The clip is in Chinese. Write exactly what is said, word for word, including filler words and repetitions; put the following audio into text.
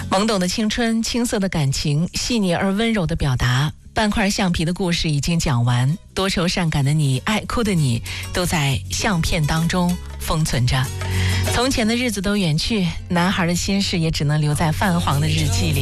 懵懂的青春，青涩的感情，细腻而温柔的表达。半块橡皮的故事已经讲完，多愁善感的你，爱哭的你，都在相片当中封存着。从前的日子都远去，男孩的心事也只能留在泛黄的日记里。